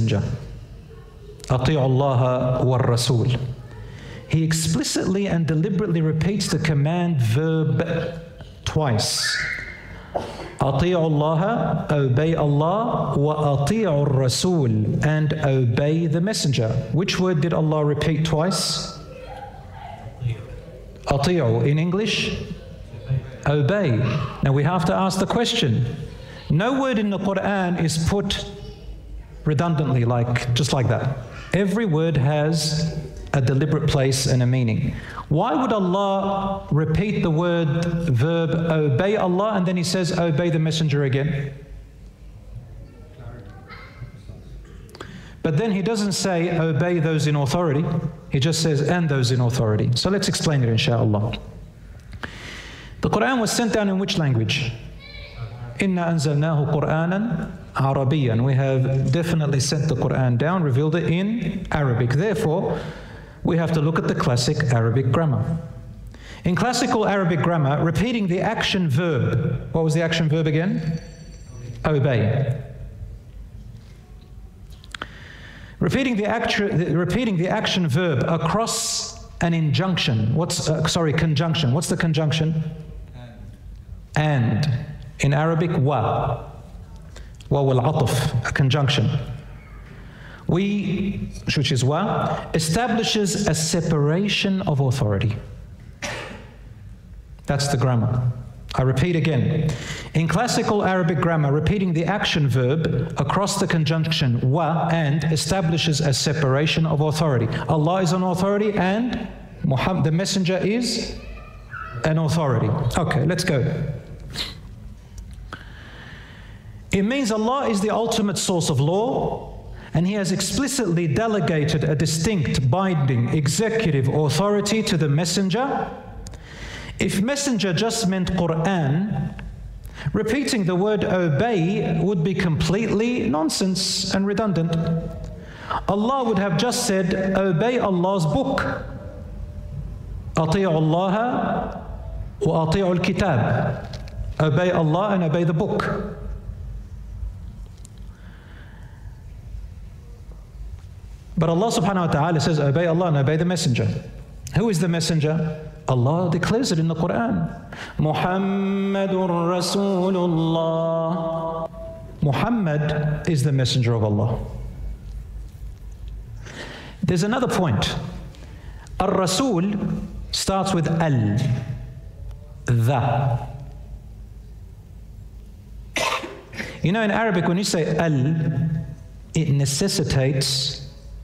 messenger. أطيعوا الله والرسول. He explicitly and deliberately repeats the command verb twice. أطيعوا الله, obey Allah, وأطيعوا الرسول, and obey the messenger. Which word did Allah repeat twice? أطيعوا. In English? Obey. Now we have to ask the question. No word in the Quran is put redundantly, just like that. Every word has a deliberate place and a meaning. Why would Allah repeat the word verb obey Allah and then He says obey the messenger again? But then He doesn't say obey those in authority. He just says and those in authority. So let's explain it, inshallah. The Quran was sent down in which language? Inna anzalnahu Qur'anan Arabiyan. We have definitely sent the Quran down, revealed it in Arabic. Therefore, we have to look at the classic Arabic grammar. In classical Arabic grammar, repeating the action verb, what was the action verb again? Obey. Repeating the action verb across an injunction. Conjunction. What's the conjunction? And. In Arabic, wa wal atf, a conjunction. Which is wa, establishes a separation of authority. That's the grammar. I repeat again. In classical Arabic grammar, repeating the action verb across the conjunction wa and establishes a separation of authority. Allah is an authority and Muhammad, the messenger, is an authority. Okay, let's go. It means Allah is the ultimate source of law, and He has explicitly delegated a distinct, binding, executive authority to the messenger. If messenger just meant Quran, repeating the word obey would be completely nonsense and redundant. Allah would have just said, obey Allah's book. أطيعوا الله وأطيعوا الكتاب. Obey Allah and obey the book. But Allah subhanahu wa ta'ala says, obey Allah and obey the messenger. Who is the messenger? Allah declares it in the Quran. Muhammadur Rasulullah. Muhammad is the messenger of Allah. There's another point. Ar-Rasul starts with al, the. You know, in Arabic, when you say al, it necessitates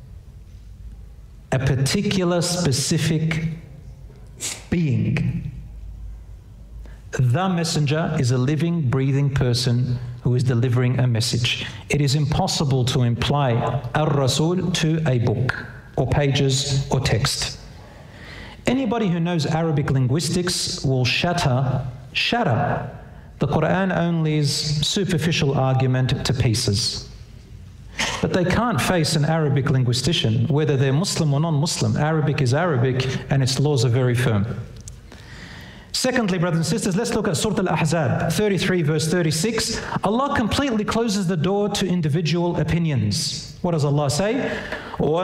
a particular specific being. The messenger is a living, breathing person who is delivering a message. It is impossible to imply Ar-Rasul to a book or pages or text. Anybody who knows Arabic linguistics will shatter the Quran only's superficial argument to pieces. But they can't face an Arabic linguistician, whether they're Muslim or non-Muslim. Arabic is Arabic, and its laws are very firm. Secondly, brothers and sisters, let's look at Surah Al-Ahzab, 33 verse 36. Allah completely closes the door to individual opinions. What does Allah say? وَمَا